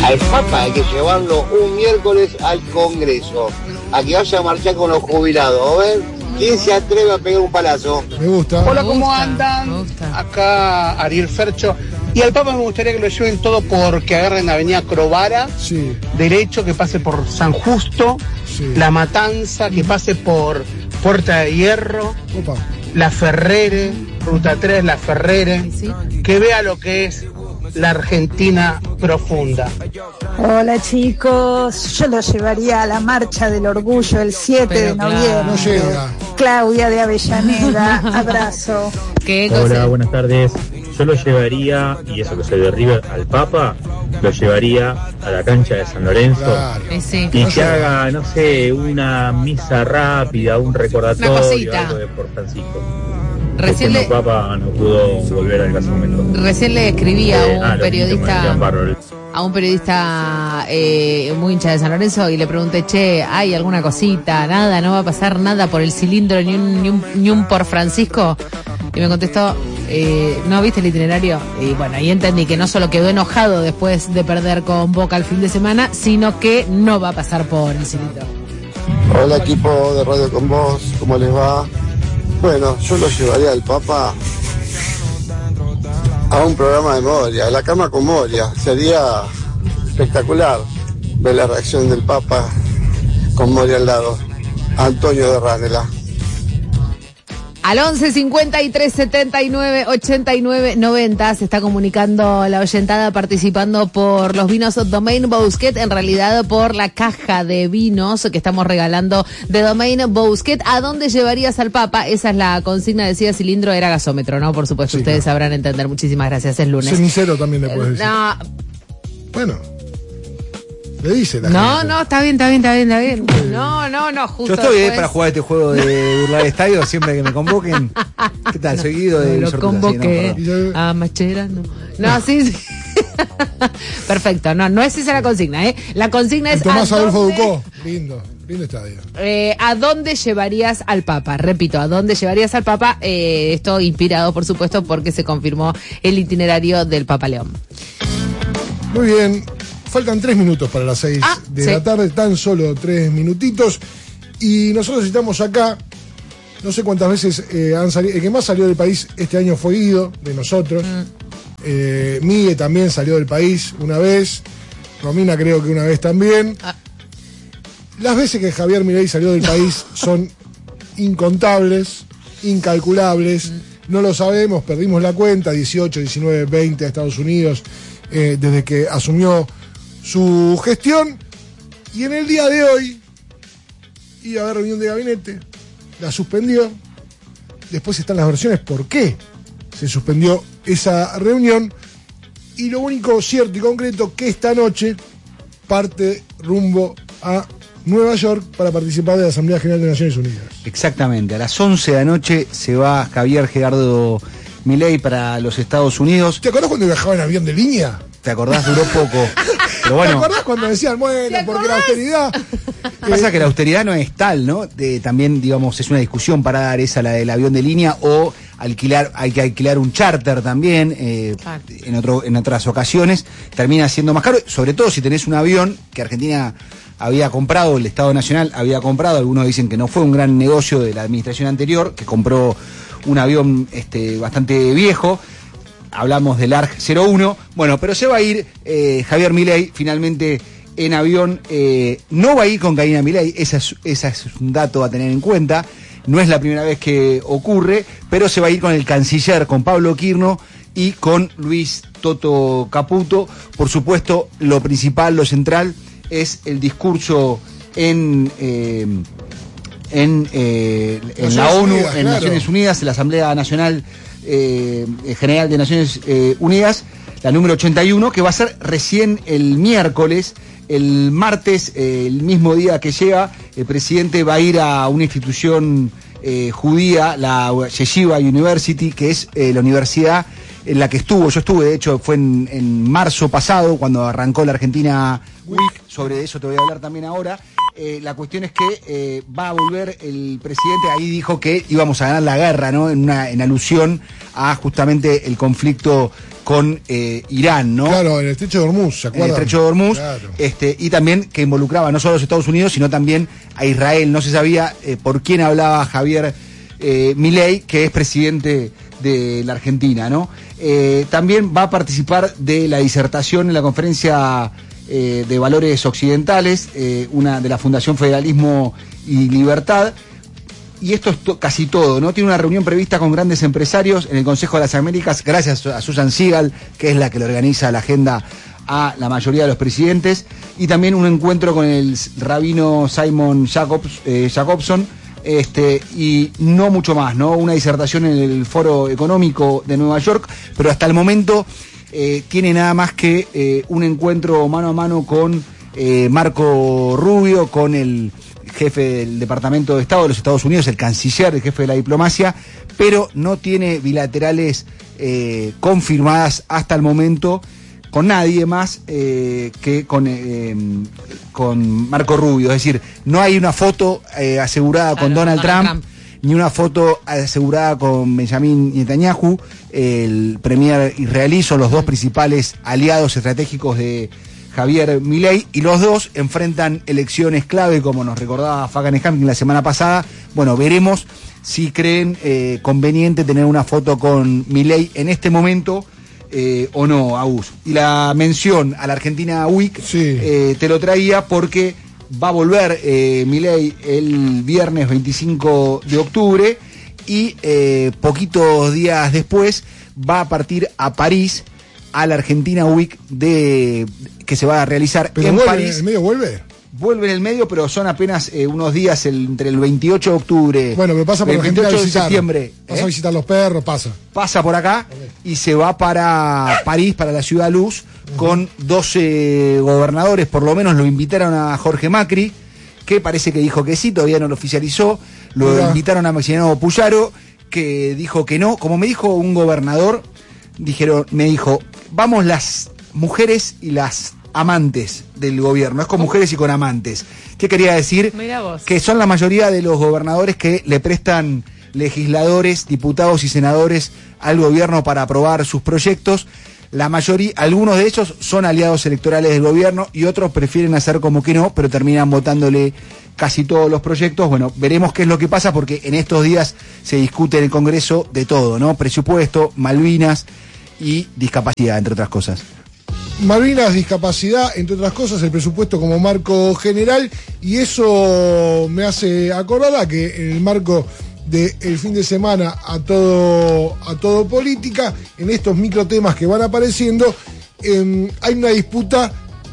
Al Papa hay que llevarlo un miércoles al Congreso, a que vaya a marchar con los jubilados. A ver, ¿quién se atreve a pegar un palazo? Me gusta. Hola, ¿cómo andan? Acá Ariel Fercho. Y al Papa me gustaría que lo lleven todo porque agarren Avenida Crovara, Sí, derecho, que pase por San Justo, sí. La Matanza, que pase por Puerta de Hierro, Opa. La Ferrere, Ruta 3, La Ferrere, Sí. que vea lo que es la Argentina profunda. Hola chicos, yo lo llevaría a la marcha del orgullo el 7 Pero de claro. noviembre. No llega. Claudia de Avellaneda, abrazo. ¿Qué cosa? Hola, buenas tardes. Yo lo llevaría, y eso que soy de River, al Papa, lo llevaría a la cancha de San Lorenzo. Claro. Sí. Y que haga, no sé, una misa rápida, un recordatorio, Una cosita. algo de por Francisco. Recién Porque le, Papa no pudo volver al casamiento. recién le escribí a un Lo mismo periodista, decían Bárbaro. a un periodista muy hincha de San Lorenzo, y le pregunté, che, ¿hay alguna cosita? Nada, no va a pasar nada por el cilindro, ni un por Francisco. Y me contestó, ¿no viste el itinerario? Y bueno, ahí entendí que no solo quedó enojado después de perder con Boca el fin de semana, sino que no va a pasar por el cilindro. Hola equipo de Radio Con Vos, ¿cómo les va? Bueno, yo lo llevaría al Papa a un programa de Moria, a la cama con Moria. Sería espectacular ver la reacción del Papa con Moria al lado. Antonio de Ranela. Al 11 53 79 89 90 se está comunicando la oyentada, participando por los vinos Domaine Bousquet, en realidad por la caja de vinos que estamos regalando de Domaine Bousquet. ¿A dónde llevarías al Papa? Esa es la consigna, decía cilindro, era gasómetro, ¿no? Por supuesto, Sí, ustedes claro. sabrán entender. Muchísimas gracias, es lunes. Cenicero también le puedes decir. No, Bueno, le dice la no, gente. no, está bien. No, justo. Yo estoy después para jugar este juego de burlar el estadio siempre que me convoquen. ¿Qué tal? Seguido de lo sorpresa, convoqué sí, no, perdón. a Machera, no, sí. Perfecto, no es esa la consigna, ¿eh? La consigna es Tomás ¿a Adolfo dónde, Ducó. Lindo estadio. ¿a dónde llevarías al Papa? Repito, ¿a dónde llevarías al Papa? Esto inspirado, por supuesto, porque se confirmó el itinerario del Papa León. Muy bien. Faltan 3 minutos para las 6 de sí. la tarde, tan solo 3 minutitos. Y nosotros estamos acá, no sé cuántas veces han salido. El que más salió del país este año fue Guido, de nosotros. Migue también salió del país una vez. Romina creo que una vez también. Las veces que Javier Milei salió del país son incontables, incalculables. No lo sabemos, perdimos la cuenta, 18, 19, 20 a Estados Unidos, desde que asumió su gestión. Y en el día de hoy iba a haber reunión de gabinete, la suspendió. Después están las versiones por qué se suspendió esa reunión. Y lo único cierto y concreto, que esta noche parte rumbo a Nueva York para participar de la Asamblea General de Naciones Unidas. Exactamente, a las 11 de la noche se va Javier Gerardo Milei para los Estados Unidos. ¿Te acordás cuando viajaba en avión de línea? ¿Te acordás? Duró poco. Pero ¿Te bueno, acordás cuando decían, bueno, porque la austeridad? pasa que la austeridad no es tal, ¿no? También, digamos, es una discusión para dar esa, la del avión de línea, o alquilar, hay que alquilar un charter también, en otras ocasiones, termina siendo más caro, sobre todo si tenés un avión que Argentina había comprado, el Estado Nacional había comprado. Algunos dicen que no fue un gran negocio de la administración anterior, que compró un avión bastante viejo. Hablamos del ARG 01. Bueno, pero se va a ir Javier Milei finalmente en avión. No va a ir con Karina Milei, ese es un dato a tener en cuenta. No es la primera vez que ocurre, pero se va a ir con el canciller, con Pablo Quirno y con Luis Toto Caputo. Por supuesto, lo principal, lo central, es el discurso en la ONU, Unidas, en claro. Naciones Unidas, en la Asamblea Nacional General de Naciones Unidas, la número 81, que va a ser recién el miércoles. El martes, el mismo día que llega, el presidente va a ir a una institución judía, la Yeshiva University, que es la universidad en la que yo estuve, de hecho fue en marzo pasado, cuando arrancó la Argentina Week. Sobre eso te voy a hablar también ahora. La cuestión es que va a volver el presidente, ahí dijo que íbamos a ganar la guerra, ¿no? En alusión a justamente el conflicto con Irán, ¿no? Claro, en el estrecho de Hormuz, ¿se acuerdan? En el estrecho de Hormuz, claro. Y también que involucraba no solo a los Estados Unidos, sino también a Israel. No se sabía por quién hablaba Javier Milei, que es presidente de la Argentina, ¿no? También va a participar de la disertación en la conferencia de valores occidentales, una de la Fundación Federalismo y Libertad. Y esto es casi todo, ¿no? Tiene una reunión prevista con grandes empresarios en el Consejo de las Américas, gracias a Susan Siegel, que es la que le organiza la agenda a la mayoría de los presidentes, y también un encuentro con el rabino Simon Jacobson, y no mucho más, ¿no? Una disertación en el Foro Económico de Nueva York, pero hasta el momento tiene nada más que un encuentro mano a mano con Marco Rubio, con el jefe del Departamento de Estado de los Estados Unidos, el canciller, el jefe de la diplomacia, pero no tiene bilaterales confirmadas hasta el momento con nadie más que con Marco Rubio. Es decir, no hay una foto asegurada con Donald Trump, ni una foto asegurada con Benjamin Netanyahu, el premier israelí. Son los dos principales aliados estratégicos de Javier Milei, y los dos enfrentan elecciones clave, como nos recordaba Fagan Hamkin la semana pasada. Bueno, veremos si creen conveniente tener una foto con Milei en este momento o no, Agus. Y la mención a la Argentina Week, sí, te lo traía porque va a volver Milei el viernes 25 de octubre y poquitos días después va a partir a París, a la Argentina Week que se va a realizar en París. ¿En el medio vuelve? Vuelve en el medio, pero son apenas unos días entre el 28 de octubre. Bueno, pero pasa por el 28 de septiembre. Pasa a visitar los perros, pasa. Pasa por acá, okay, y se va para París, para la Ciudad Luz, con 12 gobernadores. Por lo menos lo invitaron a Jorge Macri, que parece que dijo que sí, todavía no lo oficializó. Lo invitaron a Maximiliano Puyaro, que dijo que no. Como me dijo un gobernador, me dijo, vamos las mujeres y las amantes del gobierno, es con mujeres y con amantes. ¿Qué quería decir? Que son la mayoría de los gobernadores que le prestan legisladores, diputados y senadores al gobierno para aprobar sus proyectos. La mayoría, algunos de ellos son aliados electorales del gobierno y otros prefieren hacer como que no, pero terminan votándole casi todos los proyectos. Bueno, veremos qué es lo que pasa, porque en estos días se discute en el Congreso de todo, ¿no? Presupuesto, Malvinas y discapacidad, entre otras cosas. Malvinas, discapacidad, entre otras cosas, el presupuesto como marco general, y eso me hace acordar a que en el marco del fin de semana a todo política, en estos microtemas que van apareciendo, hay una disputa.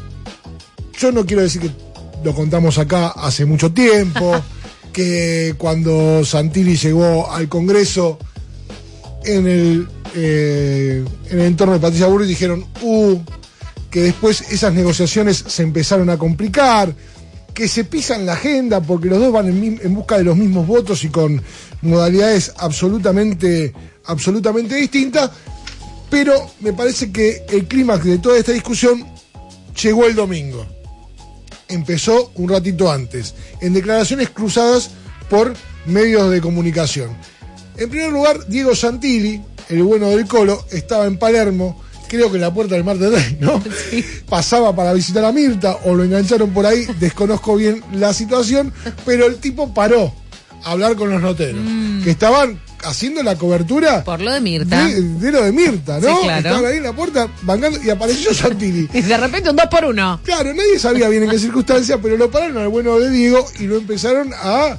Yo no quiero decir que lo contamos acá hace mucho tiempo, que cuando Santilli llegó al Congreso en el entorno de Patricia Bullrich dijeron que después esas negociaciones se empezaron a complicar, que se pisan la agenda porque los dos van en busca de los mismos votos y con modalidades absolutamente distintas, pero me parece que el clímax de toda esta discusión llegó el domingo. Empezó un ratito antes, en declaraciones cruzadas por medios de comunicación. En primer lugar, Diego Santilli, el bueno del Colo, estaba en Palermo, creo que en la Puerta del Mar del Rey, ¿no? Sí. Pasaba para visitar a Mirta o lo engancharon por ahí, desconozco bien la situación, pero el tipo paró a hablar con los noteros, que estaban haciendo la cobertura por lo de Mirta. De lo de Mirta, ¿no? Sí, claro. Estaban ahí en la puerta bancando y apareció Santilli. Y de repente un 2-1. Claro, nadie sabía bien en qué circunstancia, pero lo pararon al bueno de Diego y lo empezaron a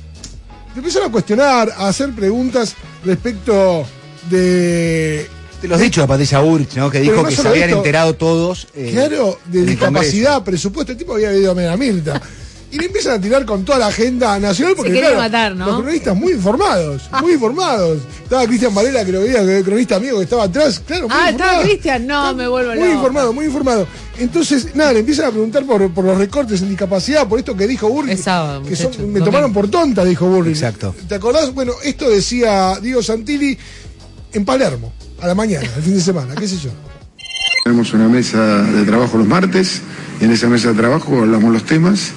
cuestionar, a hacer preguntas respecto de... Te lo has dicho a Patricia Bullrich, ¿no? Que dijo que se habían enterado todos. Claro, de discapacidad, presupuesto. El tipo había ido a Mirta. Y le empiezan a tirar con toda la agenda nacional porque se quería matar, ¿no? Los cronistas muy informados. Estaba Cristian Varela, que lo veía, el cronista amigo que estaba atrás. Claro, muy informado. Estaba Cristian, no, me vuelvo loco. Muy informado. Entonces, nada, le empiezan a preguntar por los recortes en discapacidad, por esto que dijo Bullrich. Me tomaron por tonta, dijo Bullrich. Exacto. ¿Te acordás? Bueno, esto decía Diego Santilli en Palermo, a la mañana, el fin de semana, qué sé yo. Tenemos una mesa de trabajo los martes, y en esa mesa de trabajo hablamos los temas.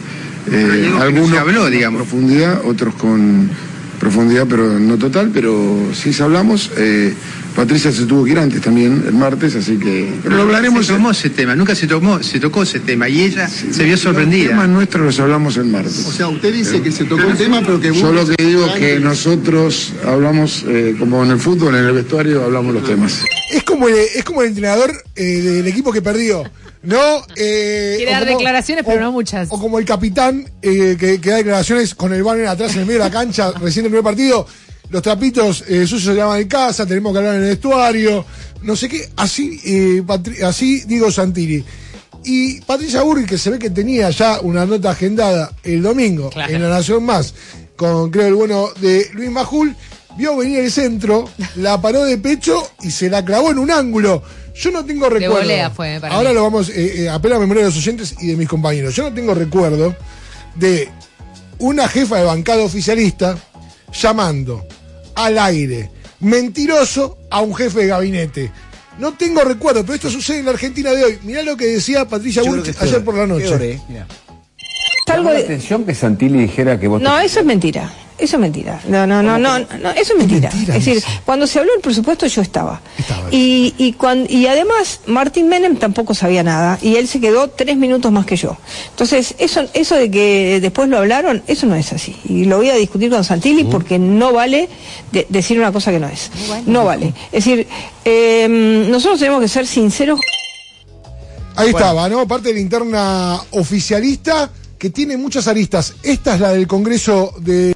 algunos se habló, digamos, profundidad, otros con profundidad, pero no total, pero sí hablamos. Patricia se tuvo que ir antes también, el martes, así que... Pero lo hablaremos... Se tomó ese tema, nunca se tocó ese tema, y ella se vio sorprendida. Los temas nuestros los hablamos el martes. O sea, usted dice que se tocó el tema, pero que... Yo lo que digo es que nosotros hablamos, como en el fútbol, en el vestuario, hablamos los temas. Es como el entrenador del equipo que perdió, ¿no? Quiere dar declaraciones, pero no muchas. O como el capitán que da declaraciones con el banner atrás en el medio de la cancha, recién el primer partido. Los trapitos sucios se llaman en casa, tenemos que hablar en el vestuario, no sé qué, así digo Santilli. Y Patricia Burri, que se ve que tenía ya una nota agendada el domingo, claro, en La Nación Más, con creo el bueno de Luis Majul, vio venir el centro, la paró de pecho y se la clavó en un ángulo. Yo no tengo recuerdo. De volea fue, para ahora mí. Lo vamos, apela a la memoria de los oyentes y de mis compañeros. Yo no tengo recuerdo de una jefa de bancada oficialista llamando al aire mentiroso a un jefe de gabinete. No tengo recuerdo, pero esto sucede en la Argentina de hoy. Mirá lo que decía Patricia Burch ayer por la noche. ¿Llamó la atención que Santilli dijera que vos... No, eso es mentira. Eso es mentira. No, eso es mentira. Es decir, cuando se habló del presupuesto yo estaba. Y además Martín Menem tampoco sabía nada y él se quedó 3 minutos más que yo. Entonces, eso de que después lo hablaron, eso no es así. Y lo voy a discutir con Santilli porque no vale decir una cosa que no es. No vale. Es decir, nosotros tenemos que ser sinceros. Ahí estaba, ¿no? Parte de la interna oficialista que tiene muchas aristas. Esta es la del Congreso de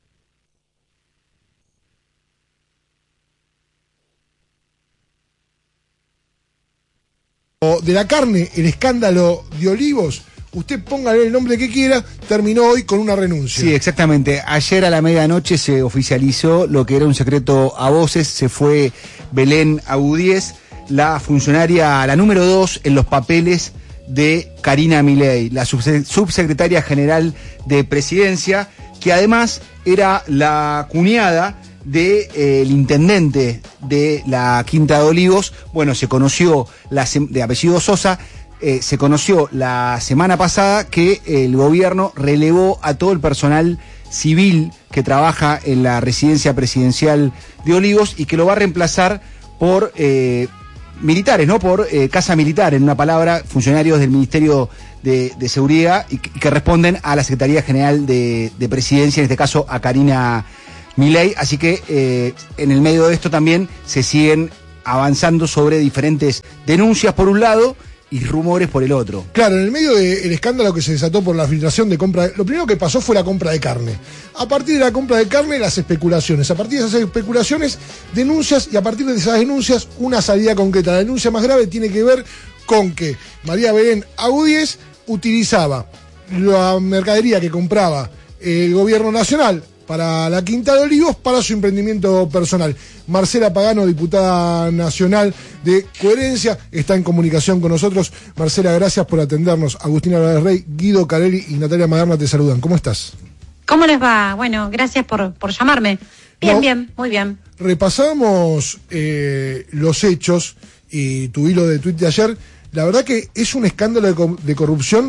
la carne, el escándalo de Olivos. Usted póngale el nombre que quiera, terminó hoy con una renuncia. Sí, exactamente. Ayer a la medianoche se oficializó lo que era un secreto a voces. Se fue Belén Agudíez, la funcionaria, la número 2 en los papeles de Karina Milei, la subsecretaria general de Presidencia, que además era la cuñada del intendente de la Quinta de Olivos. Bueno, se conoció, de apellido Sosa, se conoció la semana pasada que el gobierno relevó a todo el personal civil que trabaja en la residencia presidencial de Olivos y que lo va a reemplazar por militares, ¿no? Por casa militar, en una palabra, funcionarios del Ministerio de Seguridad y que responden a la Secretaría General de Presidencia, en este caso a Karina Milei. Así que en el medio de esto también se siguen avanzando sobre diferentes denuncias por un lado y rumores por el otro. Claro, en el medio del escándalo que se desató por la filtración de compra, lo primero que pasó fue la compra de carne. A partir de la compra de carne, las especulaciones. A partir de esas especulaciones, denuncias, y a partir de esas denuncias, una salida concreta. La denuncia más grave tiene que ver con que María Belén Agudíez utilizaba la mercadería que compraba el gobierno nacional para la Quinta de Olivos, para su emprendimiento personal. Marcela Pagano, diputada nacional de Coherencia, está en comunicación con nosotros. Marcela, gracias por atendernos. Agustina Álvarez Rey, Guido Carelli y Natalia Maderna te saludan. ¿Cómo estás? ¿Cómo les va? Bueno, gracias por llamarme. Bien, muy bien. Repasamos los hechos y tu hilo de tuit de ayer. La verdad que es un escándalo de corrupción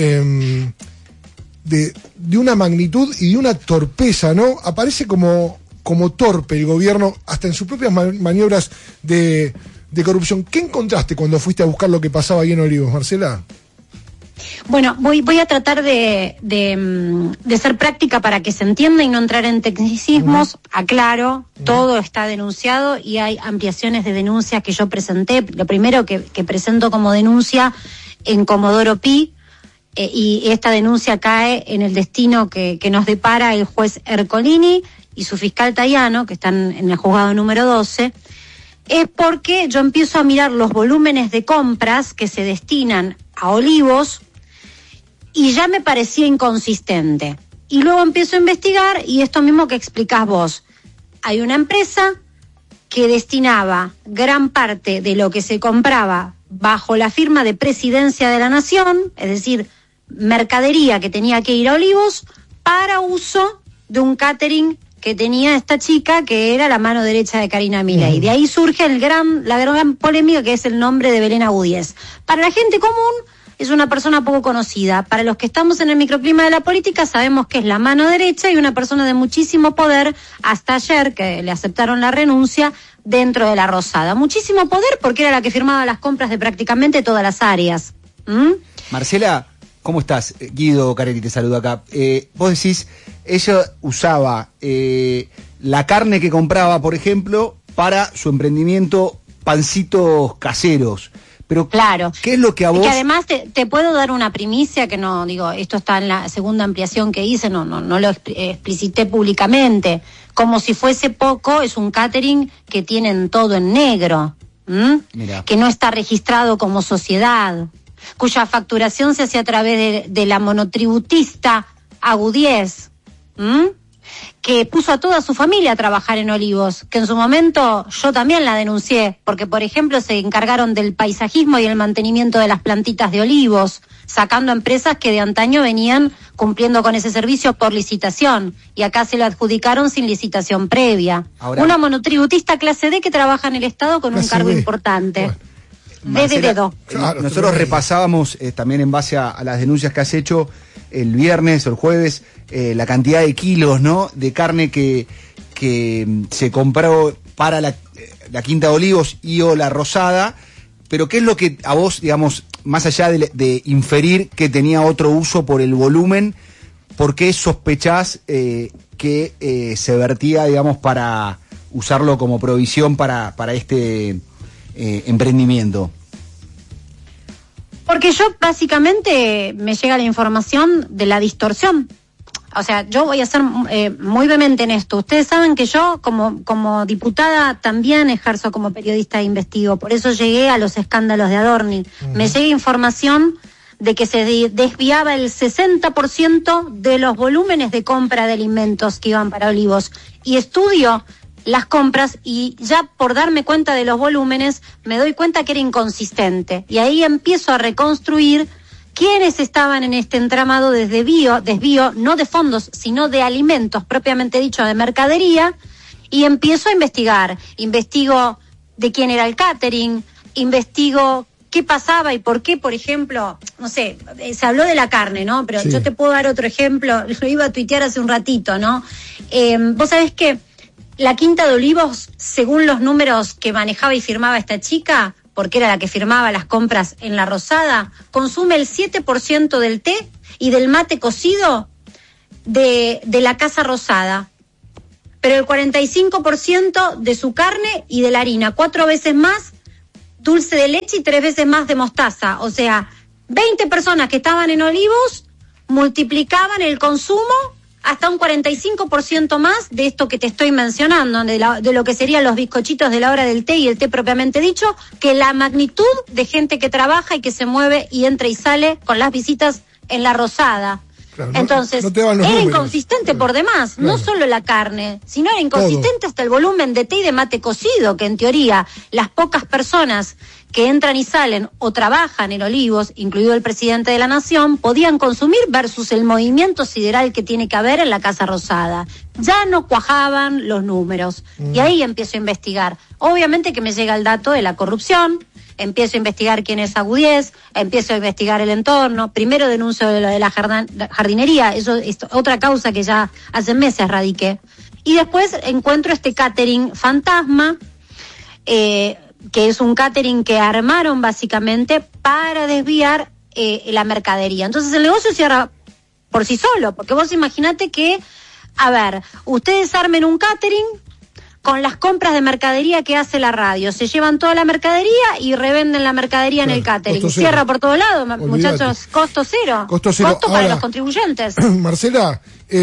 de una magnitud y de una torpeza, ¿no? Aparece como torpe el gobierno, hasta en sus propias maniobras de corrupción. ¿Qué encontraste cuando fuiste a buscar lo que pasaba ahí en Olivos, Marcela? Bueno, voy a tratar de ser práctica para que se entienda y no entrar en tecnicismos. Aclaro, todo está denunciado y hay ampliaciones de denuncias que yo presenté. Lo primero que presento como denuncia en Comodoro Pi, y esta denuncia cae en el destino que nos depara el juez Ercolini y su fiscal Tayano, que están en el juzgado número 12, es porque yo empiezo a mirar los volúmenes de compras que se destinan a Olivos y ya me parecía inconsistente. Y luego empiezo a investigar y esto mismo que explicás vos. Hay una empresa que destinaba gran parte de lo que se compraba bajo la firma de Presidencia de la Nación, es decir, mercadería que tenía que ir a Olivos, para uso de un catering que tenía esta chica que era la mano derecha de Karina Milei. De ahí surge la gran polémica que es el nombre de Belén Agudiez. Para la gente común es una persona poco conocida. Para los que estamos en el microclima de la política sabemos que es la mano derecha y una persona de muchísimo poder, hasta ayer que le aceptaron la renuncia dentro de la Rosada. Muchísimo poder porque era la que firmaba las compras de prácticamente todas las áreas. Marcela, ¿cómo estás? Guido Carelli te saluda acá. Vos decís, ella usaba la carne que compraba, por ejemplo, para su emprendimiento Pancitos Caseros. Pero, claro. ¿qué es lo que a vos...? Que además te puedo dar una primicia que no, digo, esto está en la segunda ampliación que hice, no lo explicité públicamente. Como si fuese poco, es un catering que tienen todo en negro, que no está registrado como sociedad, cuya facturación se hace a través de la monotributista Agudiez, que puso a toda su familia a trabajar en Olivos, que en su momento yo también la denuncié, porque por ejemplo se encargaron del paisajismo y el mantenimiento de las plantitas de olivos, sacando empresas que de antaño venían cumpliendo con ese servicio por licitación, y acá se lo adjudicaron sin licitación previa. Ahora, una monotributista clase D que trabaja en el Estado con un cargo importante. Marcela, nosotros repasábamos también en base a las denuncias que has hecho el viernes o el jueves, la cantidad de kilos, ¿no?, de carne que se compró para la Quinta de Olivos y o la Rosada, pero ¿qué es lo que a vos, digamos, más allá de inferir que tenía otro uso por el volumen, por qué sospechás que se vertía, digamos, para usarlo como provisión para este emprendimiento? Porque yo básicamente me llega la información de la distorsión. O sea, yo voy a ser muy vehemente en esto. Ustedes saben que yo como diputada también ejerzo como periodista de investigo. Por eso llegué a los escándalos de Adorni. Me llega información de que se desviaba el 60% de los volúmenes de compra de alimentos que iban para Olivos. Y estudio las compras y ya por darme cuenta de los volúmenes me doy cuenta que era inconsistente. Y ahí empiezo a reconstruir quiénes estaban en este entramado de desvío, no de fondos, sino de alimentos, propiamente dicho, de mercadería, y empiezo a investigar. Investigo de quién era el catering, investigo qué pasaba y por qué, por ejemplo, no sé, se habló de la carne, ¿no? Pero sí, yo te puedo dar otro ejemplo, lo iba a tuitear hace un ratito, ¿no? Vos sabés que la Quinta de Olivos, según los números que manejaba y firmaba esta chica, porque era la que firmaba las compras en la Rosada, consume el 7% del té y del mate cocido de la Casa Rosada, pero el 45% de su carne y de la harina, 4 veces más dulce de leche y 3 veces más de mostaza. O sea, 20 personas que estaban en Olivos multiplicaban el consumo hasta un 45% más de esto que te estoy mencionando, de lo que serían los bizcochitos de la hora del té y el té propiamente dicho, que la magnitud de gente que trabaja y que se mueve y entra y sale con las visitas en la Rosada. Claro, entonces, era inconsistente por demás, claro, no solo la carne, sino era inconsistente hasta el volumen de té y de mate cocido, que en teoría las pocas personas que entran y salen o trabajan en Olivos, incluido el presidente de la Nación, podían consumir versus el movimiento sideral que tiene que haber en la Casa Rosada. Ya no cuajaban los números. Y ahí empiezo a investigar. Obviamente que me llega el dato de la corrupción, empiezo a investigar quién es Agudiez, empiezo a investigar el entorno, primero denuncio de lo de la jardinería, eso es otra causa que ya hace meses radiqué. Y después encuentro este catering fantasma, que es un catering que armaron básicamente para desviar la mercadería. Entonces el negocio cierra por sí solo, porque vos imaginate que, a ver, ustedes armen un catering con las compras de mercadería que hace la radio, se llevan toda la mercadería y revenden la mercadería en el catering. Cierra por todos lados, muchachos, costo cero. Costo Ahora, para los contribuyentes. Marcela,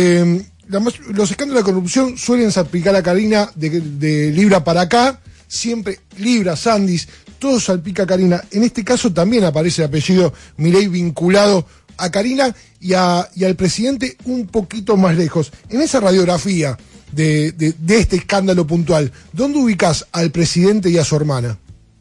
los escándalos de corrupción suelen salpicar a Karina de Libra para acá, siempre Libra, Sandys, todo salpica a Karina. En este caso también aparece el apellido Milei vinculado a Karina y al presidente un poquito más lejos. En esa radiografía de este escándalo puntual, ¿dónde ubicás al presidente y a su hermana?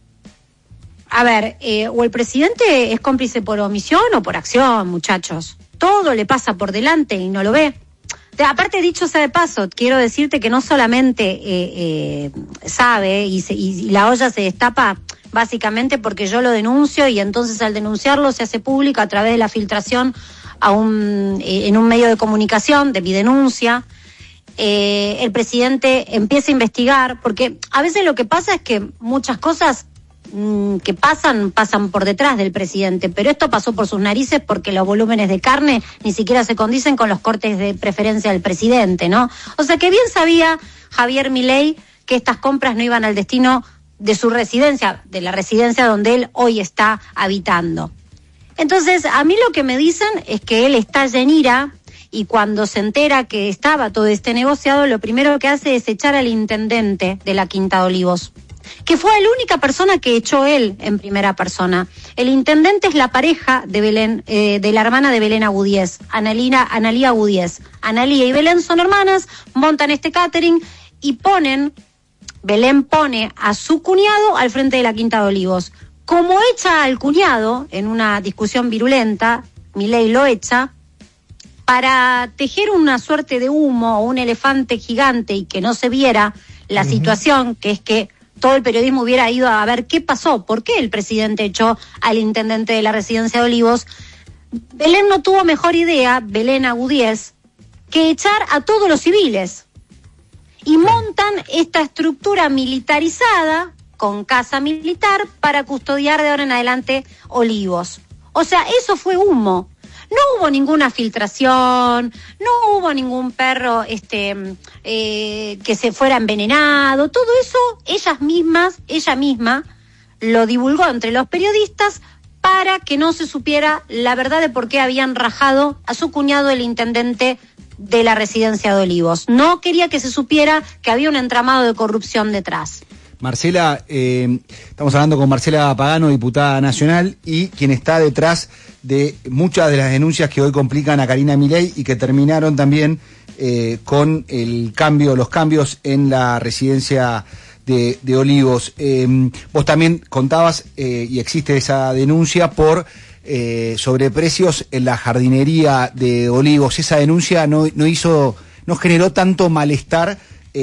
A ver, o el presidente es cómplice por omisión o por acción, muchachos. Todo le pasa por delante y no lo ve. Aparte, dicho sea de paso, quiero decirte que no solamente sabe y la olla se destapa básicamente porque yo lo denuncio y entonces al denunciarlo se hace público a través de la filtración en un medio de comunicación de mi denuncia. El presidente empieza a investigar, porque a veces lo que pasa es que muchas cosas que pasan por detrás del presidente, pero esto pasó por sus narices porque los volúmenes de carne ni siquiera se condicen con los cortes de preferencia del presidente, ¿no? O sea que bien sabía Javier Milei que estas compras no iban al destino de su residencia, de la residencia donde él hoy está habitando. Entonces, a mí lo que me dicen es que él está en ira y cuando se entera que estaba todo este negociado, lo primero que hace es echar al intendente de la Quinta de Olivos, que fue la única persona que echó él en primera persona. El intendente es la pareja de Belén, de la hermana de Belén Agudiez, Analía Agudiez. Analía y Belén son hermanas, montan este catering y Belén pone a su cuñado al frente de la Quinta de Olivos. Como echa al cuñado en una discusión virulenta, Milei lo echa, para tejer una suerte de humo o un elefante gigante y que no se viera la situación, que es que todo el periodismo hubiera ido a ver qué pasó, por qué el presidente echó al intendente de la residencia de Olivos. Belén no tuvo mejor idea, Belén Agudiez, que echar a todos los civiles. Y montan esta estructura militarizada con casa militar para custodiar de ahora en adelante Olivos. O sea, eso fue humo. No hubo ninguna filtración, no hubo ningún perro que se fuera envenenado, todo eso ella misma lo divulgó entre los periodistas para que no se supiera la verdad de por qué habían rajado a su cuñado, el intendente de la residencia de Olivos. No quería que se supiera que había un entramado de corrupción detrás. Marcela, estamos hablando con Marcela Pagano, diputada nacional, y quien está detrás de muchas de las denuncias que hoy complican a Karina Milei y que terminaron también con los cambios en la residencia de Olivos. Vos también contabas, y existe esa denuncia por sobreprecios en la jardinería de Olivos. Esa denuncia no generó tanto malestar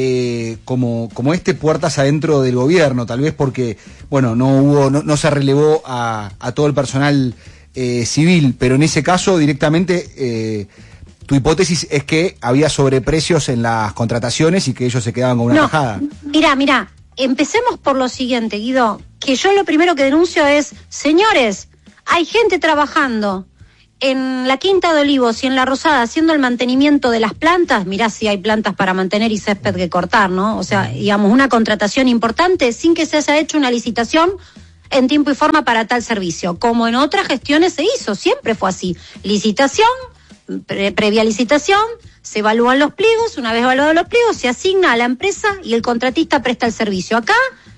como puertas adentro del gobierno, tal vez porque, bueno, no se relevó a todo el personal civil, pero en ese caso directamente tu hipótesis es que había sobreprecios en las contrataciones y que ellos se quedaban con una tajada. Mira, empecemos por lo siguiente, Guido, que yo lo primero que denuncio es, señores, hay gente trabajando en la Quinta de Olivos y en La Rosada haciendo el mantenimiento de las plantas. Mirá si hay plantas para mantener y césped que cortar, ¿no? O sea, digamos, una contratación importante sin que se haya hecho una licitación en tiempo y forma para tal servicio. Como en otras gestiones se hizo, siempre fue así. Licitación, previa licitación, se evalúan los pliegos, una vez evaluados los pliegos, se asigna a la empresa y el contratista presta el servicio. Acá,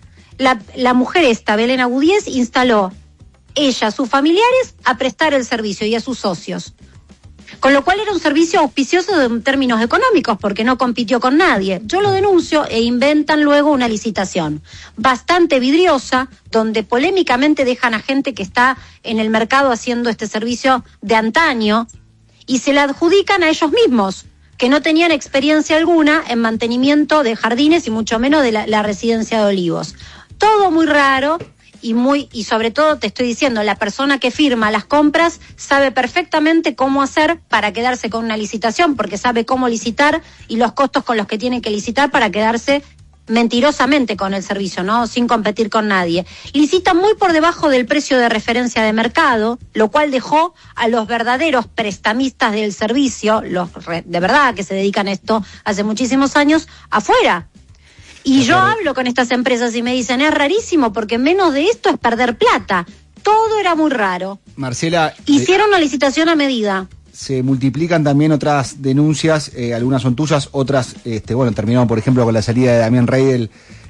la mujer Belén Agudiez, instaló ella, sus familiares, a prestar el servicio y a sus socios. Con lo cual era un servicio auspicioso en términos económicos, porque no compitió con nadie. Yo lo denuncio e inventan luego una licitación bastante vidriosa, donde polémicamente dejan a gente que está en el mercado haciendo este servicio de antaño y se la adjudican a ellos mismos, que no tenían experiencia alguna en mantenimiento de jardines y mucho menos de la residencia de Olivos. Todo muy raro. Y sobre todo te estoy diciendo, la persona que firma las compras sabe perfectamente cómo hacer para quedarse con una licitación, porque sabe cómo licitar y los costos con los que tienen que licitar para quedarse mentirosamente con el servicio, ¿no? Sin competir con nadie. Licita muy por debajo del precio de referencia de mercado, lo cual dejó a los verdaderos prestamistas del servicio, los de verdad que se dedican a esto hace muchísimos años, afuera. Y yo hablo con estas empresas y me dicen, es rarísimo porque menos de esto es perder plata. Todo era muy raro. Marcela, hicieron una licitación a medida. Se multiplican también otras denuncias, algunas son tuyas, otras, terminaron por ejemplo con la salida de Damián Reidel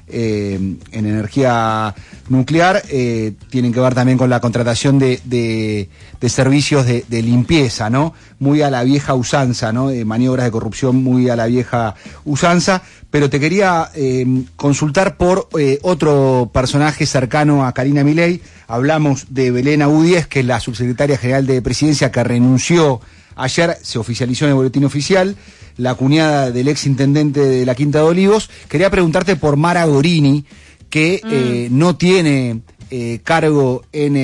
en energía nuclear, tienen que ver también con la contratación de servicios de limpieza, ¿no? Muy a la vieja usanza, ¿no? Maniobras de corrupción muy a la vieja usanza. Pero te quería consultar por otro personaje cercano a Karina Milei. Hablamos de Belén Agudiez, que es la subsecretaria general de Presidencia, que renunció ayer se oficializó en el boletín oficial, la cuñada del ex intendente de la Quinta de Olivos. Quería preguntarte por Mara Gorini, que no tiene cargo en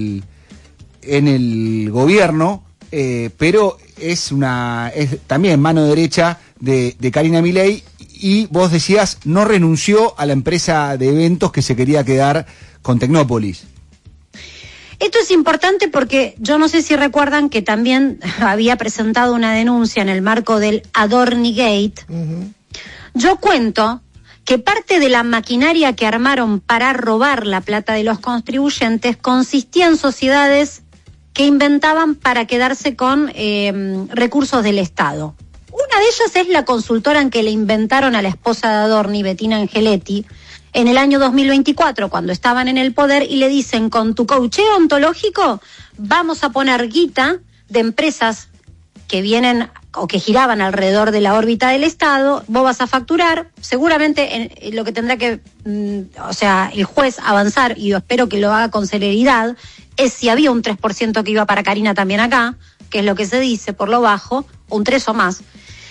el gobierno, pero es también mano derecha de Karina Milei, y vos decías no renunció a la empresa de eventos que se quería quedar con Tecnópolis. Esto es importante porque yo no sé si recuerdan que también había presentado una denuncia en el marco del Adorni Gate. Yo cuento que parte de la maquinaria que armaron para robar la plata de los contribuyentes consistía en sociedades que inventaban para quedarse con recursos del Estado. Una de ellas es la consultora en que le inventaron a la esposa de Adorni, Bettina Angeletti, en el año 2024, cuando estaban en el poder, y le dicen, con tu coacheo ontológico vamos a poner guita de empresas que vienen o que giraban alrededor de la órbita del Estado, vos vas a facturar, seguramente lo que tendrá que, el juez avanzar, y yo espero que lo haga con celeridad, es si había un 3% que iba para Karina también acá, que es lo que se dice por lo bajo, un 3 o más.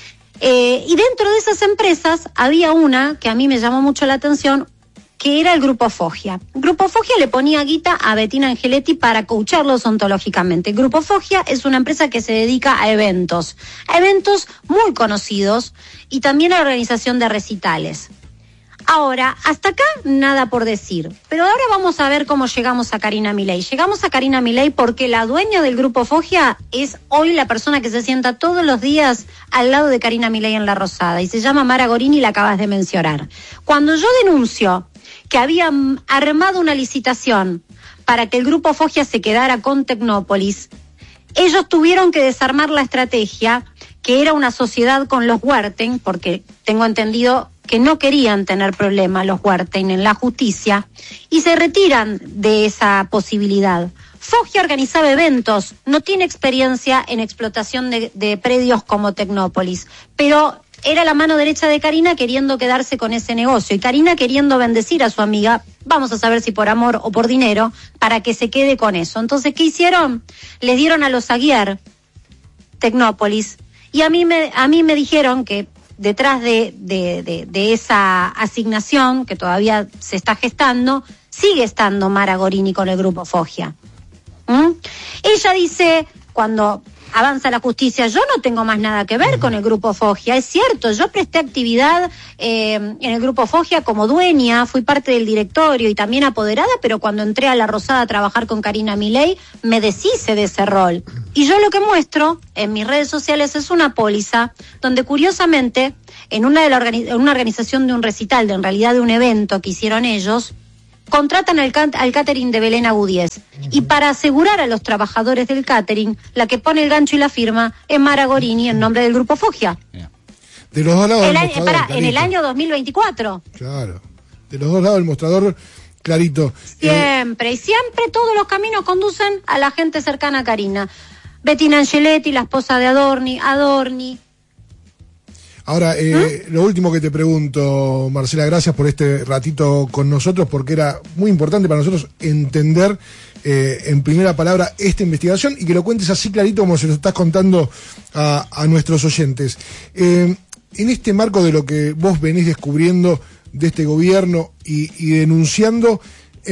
Y dentro de esas empresas había una que a mí me llamó mucho la atención, que era el Grupo Foggia. Grupo Foggia le ponía guita a Bettina Angeletti para coacharlos ontológicamente. Grupo Foggia es una empresa que se dedica a eventos muy conocidos y también a la organización de recitales. Ahora, hasta acá nada por decir, pero ahora vamos a ver cómo llegamos a Karina Milei. Llegamos a Karina Milei porque la dueña del Grupo Foggia es hoy la persona que se sienta todos los días al lado de Karina Milei en La Rosada, y se llama Mara Gorini, la acabas de mencionar. Cuando yo denuncio que habían armado una licitación para que el Grupo Foggia se quedara con Tecnópolis, ellos tuvieron que desarmar la estrategia, que era una sociedad con los Wertheim, porque tengo entendido que no querían tener problemas los Wertheim en la justicia, y se retiran de esa posibilidad. Foggia organizaba eventos, no tiene experiencia en explotación de predios como Tecnópolis, pero era la mano derecha de Karina queriendo quedarse con ese negocio, y Karina queriendo bendecir a su amiga, vamos a saber si por amor o por dinero, para que se quede con eso. Entonces, ¿qué hicieron? Les dieron a los Aguiar Tecnópolis, y a mí me dijeron que detrás de esa asignación, que todavía se está gestando, sigue estando Mara Gorini con el Grupo Foggia. Ella dice, cuando avanza la justicia, yo no tengo más nada que ver con el Grupo Foggia. Es cierto, yo presté actividad en el Grupo Foggia como dueña, fui parte del directorio y también apoderada, pero cuando entré a La Rosada a trabajar con Karina Milei, me deshice de ese rol. Y yo lo que muestro en mis redes sociales es una póliza donde, curiosamente, en una organización de un recital, en realidad de un evento que hicieron ellos, contratan al catering de Belén Agudies. Y para asegurar a los trabajadores del catering, la que pone el gancho y la firma es Mara Gorini en nombre del Grupo Foggia. De los dos lados del mostrador, en el año 2024. Claro. De los dos lados del mostrador, clarito. Siempre todos los caminos conducen a la gente cercana a Karina. Bettina Angeletti, la esposa de Adorni. Ahora, lo último que te pregunto, Marcela, gracias por este ratito con nosotros, porque era muy importante para nosotros entender en primera palabra esta investigación y que lo cuentes así clarito como se lo estás contando a nuestros oyentes. En este marco de lo que vos venís descubriendo de este gobierno y denunciando,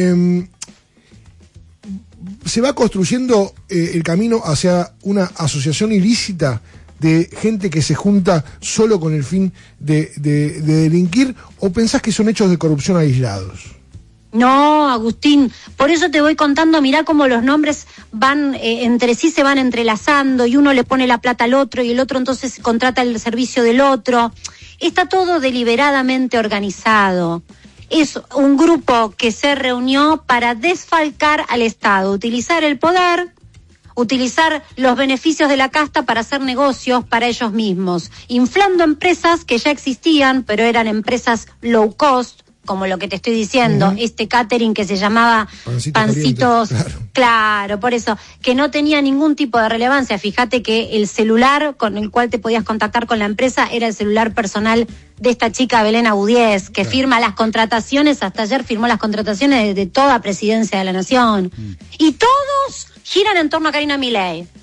¿se va construyendo el camino hacia una asociación ilícita de gente que se junta solo con el fin de delinquir, o pensás que son hechos de corrupción aislados? No, Agustín, por eso te voy contando, mirá cómo los nombres van entre sí, se van entrelazando, y uno le pone la plata al otro y el otro entonces contrata el servicio del otro. Está todo deliberadamente organizado. Es un grupo que se reunió para desfalcar al Estado, utilizar el poder, utilizar los beneficios de la casta para hacer negocios para ellos mismos, inflando empresas que ya existían, pero eran empresas low cost, como lo que te estoy diciendo, este catering que se llamaba Pancitos, claro, por eso, que no tenía ningún tipo de relevancia. Fíjate que el celular con el cual te podías contactar con la empresa era el celular personal de esta chica Belén Agudies, que firma las contrataciones, hasta ayer firmó las contrataciones de toda Presidencia de la Nación. Y todos giran en torno a Karina Milei.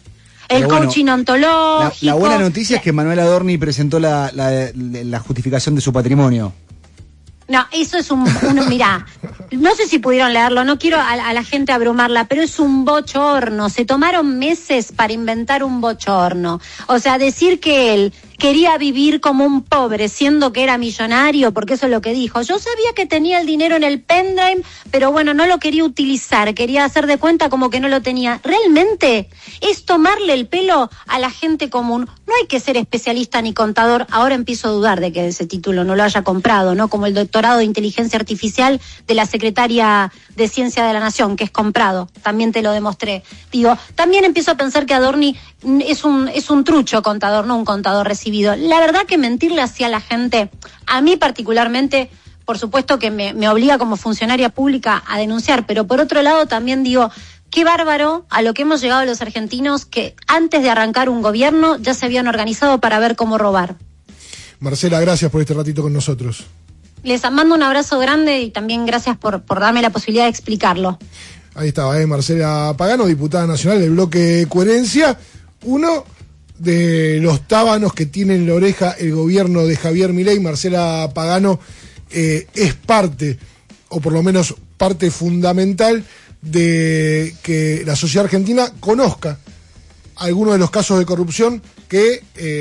El coaching ontológico. La buena noticia es que Manuel Adorni presentó la justificación de su patrimonio. No, eso es mirá, no sé si pudieron leerlo, no quiero a la gente abrumarla, pero es un bochorno. Se tomaron meses para inventar un bochorno. O sea, decir que él quería vivir como un pobre, siendo que era millonario, porque eso es lo que dijo. Yo sabía que tenía el dinero en el pendrive, pero bueno, no lo quería utilizar, quería hacer de cuenta como que no lo tenía. Realmente es tomarle el pelo a la gente común. No hay que ser especialista ni contador. Ahora empiezo a dudar de que ese título no lo haya comprado, ¿no? Como el doctorado de inteligencia artificial de la secretaria de Ciencia de la Nación, que es comprado. También te lo demostré. Digo, también empiezo a pensar que Adorni es un trucho contador, no un contador recibido. La verdad que mentirle así a la gente, a mí particularmente, por supuesto que me obliga como funcionaria pública a denunciar, pero por otro lado también digo, qué bárbaro a lo que hemos llegado los argentinos, que antes de arrancar un gobierno ya se habían organizado para ver cómo robar. Marcela, gracias por este ratito con nosotros. Les mando un abrazo grande y también gracias por darme la posibilidad de explicarlo. Ahí estaba, Marcela Pagano, diputada nacional del bloque Coherencia. Uno de los tábanos que tiene en la oreja el gobierno de Javier Milei. Marcela Pagano es parte, o por lo menos parte fundamental, de que la sociedad argentina conozca algunos de los casos de corrupción que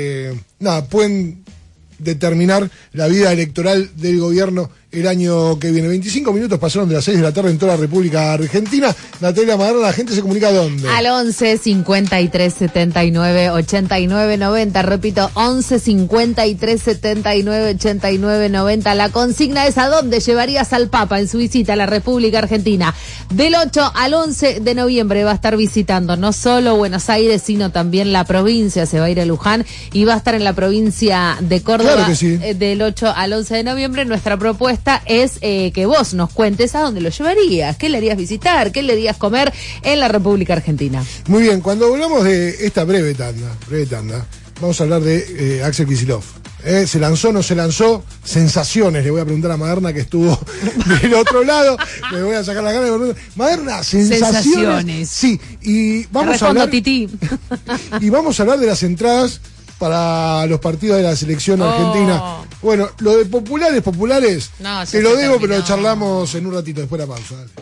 pueden determinar la vida electoral del gobierno el año que viene. 25 minutos pasaron de las 6 de la tarde en toda la República Argentina. Natalia Maderna, ¿la gente se comunica dónde? Al 11 53 79 89 90. Repito, 11 53 79 89 90. La consigna es: ¿a dónde llevarías al Papa en su visita a la República Argentina? Del 8 al 11 de noviembre va a estar visitando no solo Buenos Aires, sino también la provincia. Se va a ir a Luján y va a estar en la provincia de Córdoba. Claro que sí. Del 8 al 11 de noviembre. Nuestra propuesta es que vos nos cuentes a dónde lo llevarías, qué le harías visitar, qué le harías comer en la República Argentina. Muy bien, cuando hablamos de esta breve tanda, vamos a hablar de Axel Kicillof. ¿Se lanzó o no se lanzó? Sensaciones, le voy a preguntar a Maderna, que estuvo del otro lado. Me voy a sacar la cara de Maderna, sensaciones. Sí, y vamos a hablar. Tití. Y vamos a hablar de las entradas para los partidos de la selección argentina. Bueno, lo de populares, no, te lo debo, pero lo charlamos en un ratito después de la pausa. Dale.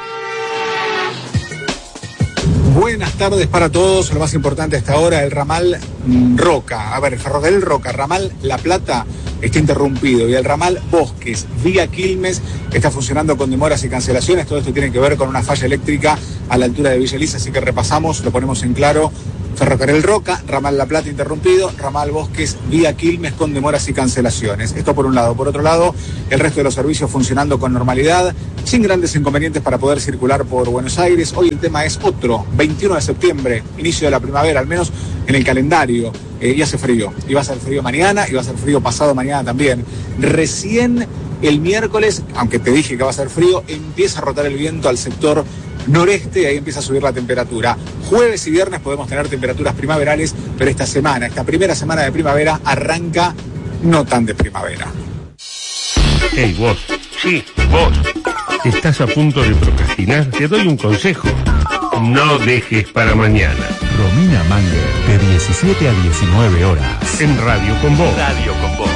Buenas tardes para todos. Lo más importante hasta ahora, el ramal Roca. A ver, el ferrocarril Roca, ramal La Plata, está interrumpido, y el ramal Bosques, vía Quilmes, está funcionando con demoras y cancelaciones. Todo esto tiene que ver con una falla eléctrica a la altura de Villa Elisa, así que repasamos, lo ponemos en claro. Ferrocarril Roca, ramal La Plata interrumpido, ramal Bosques, vía Quilmes con demoras y cancelaciones. Esto por un lado. Por otro lado, el resto de los servicios funcionando con normalidad, sin grandes inconvenientes para poder circular por Buenos Aires. Hoy el tema es otro, 21 de septiembre, inicio de la primavera, al menos en el calendario. Y hace frío, y va a ser frío mañana, y va a ser frío pasado mañana también. Recién el miércoles, aunque te dije que va a ser frío, empieza a rotar el viento al sector noreste, y ahí empieza a subir la temperatura. Jueves y viernes podemos tener temperaturas primaverales, pero esta primera semana de primavera arranca no tan de primavera. Hey, vos. Sí, vos. ¿Estás a punto de procrastinar? Te doy un consejo. No dejes para mañana. Romina Manger, de 17 a 19 horas. En Radio Con Vos. Radio Con Vos.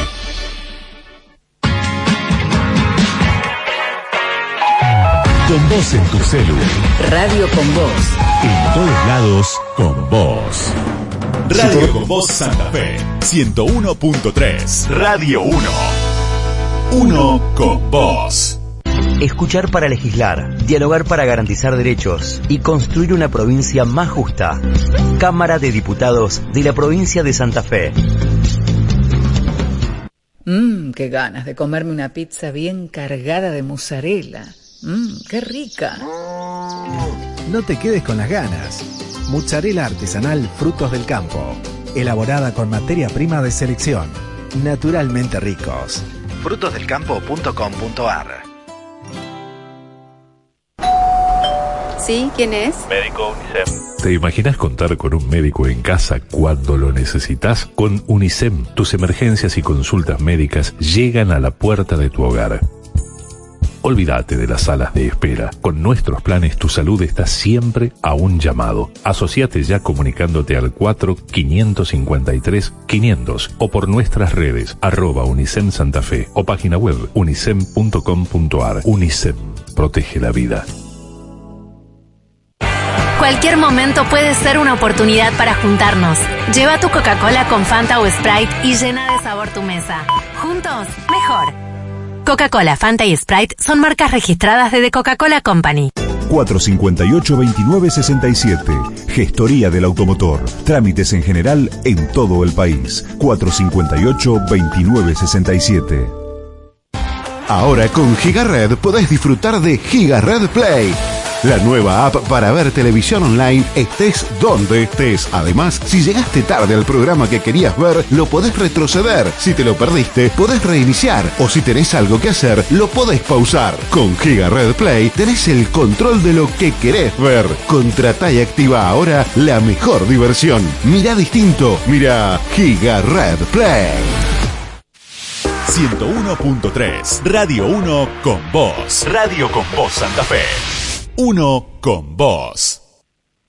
Con vos en tu celu. Radio Con Vos. En todos lados, con vos. Radio Con Vos Santa Fe, 101.3. Radio 1. Uno con vos. Escuchar para legislar, dialogar para garantizar derechos y construir una provincia más justa. Cámara de Diputados de la provincia de Santa Fe. Qué ganas de comerme una pizza bien cargada de mozzarella. ¡Qué rica! No te quedes con las ganas. Mozzarella artesanal Frutos del Campo. Elaborada con materia prima de selección. Naturalmente ricos. frutosdelcampo.com.ar. ¿Sí? ¿Quién es? Médico UNICEM. ¿Te imaginas contar con un médico en casa cuando lo necesitas? Con UNICEM, tus emergencias y consultas médicas llegan a la puerta de tu hogar. Olvídate de las salas de espera. Con nuestros planes tu salud está siempre a un llamado. Asociate ya comunicándote al 4-553-500 o por nuestras redes @Unicem Santa Fe o página web unicem.com.ar. Unicem, protege la vida. Cualquier momento puede ser una oportunidad para juntarnos. Lleva tu Coca-Cola con Fanta o Sprite y llena de sabor tu mesa. Juntos, mejor. Coca-Cola, Fanta y Sprite son marcas registradas de The Coca-Cola Company. 458-2967. Gestoría del automotor. Trámites en general en todo el país. 458-2967. Ahora con GigaRed podés disfrutar de GigaRed Play, la nueva app para ver televisión online estés donde estés. Además, si llegaste tarde al programa que querías ver, lo podés retroceder. Si te lo perdiste, podés reiniciar. O si tenés algo que hacer, lo podés pausar. Con GigaRed Play tenés el control de lo que querés ver. Contratá y activa ahora la mejor diversión. Mirá distinto. Mirá GigaRed Play. 101.3 Radio 1 con vos. Radio con vos Santa Fe. 1 con vos.